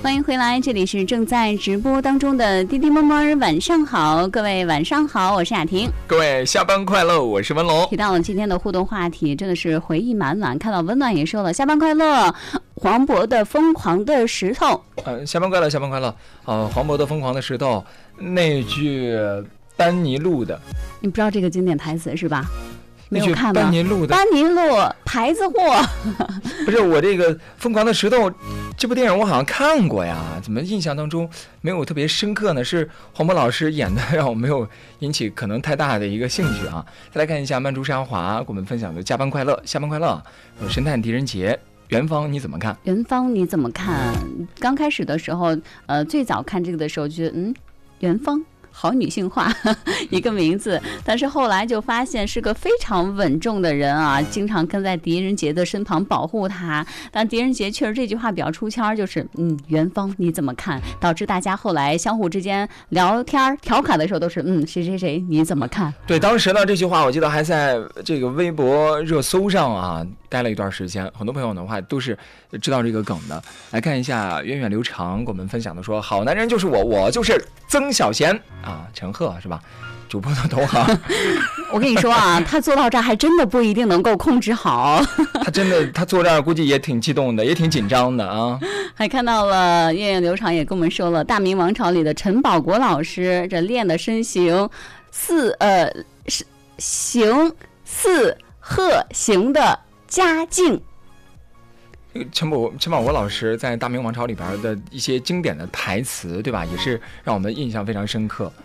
欢迎回来，这里是正在直播当中的滴滴摸摸，晚上好，各位晚上好，我是雅婷。 各位下班快乐，我是文龙。 提到了今天的互动话题，真的是回忆满满。看到温暖也说了下班快乐，黄渤的疯狂的石头。 下班快乐，下班快乐。黄渤的疯狂的石头那句班尼路的， 你不知道这个经典台词是吧？没有看吗？ 班尼路的， 班尼路牌子货。 不是我这个疯狂的石头这部电影我好像看过呀，怎么印象当中没有特别深刻呢？是黄渤老师演的，让我没有引起可能太大的一个兴趣啊。再来看一下曼珠沙华给我们分享的加班快乐，下班快乐。神探狄仁杰，元芳你怎么看？ 元芳你怎么看？刚开始的时候，最早看这个的时候觉得，元芳。好女性化一个名字，但是后来就发现是个非常稳重的人啊，经常跟在狄仁杰的身旁保护他。但狄仁杰确实这句话比较出圈，就是元芳你怎么看？导致大家后来相互之间聊天调侃的时候都是谁谁谁你怎么看？ 对，当时呢这句话我记得还在这个微博热搜上啊待了一段时间，很多朋友的话都是知道这个梗的。来看一下源远流长给我们分享的说，好男人就是我就是曾小贤啊，陈赫是吧？主播的同行。 我跟你说啊，他做到这儿还真的不一定能够控制好。 他做这儿估计也挺激动的，也挺紧张的啊。 还看到了源远流长也跟我们说了，《大明王朝》里的陈宝国老师这练的身形似鹤行的佳境。 陈宝国老师在《大明王朝》里边的一些经典的台词，对吧？也是让我们印象非常深刻。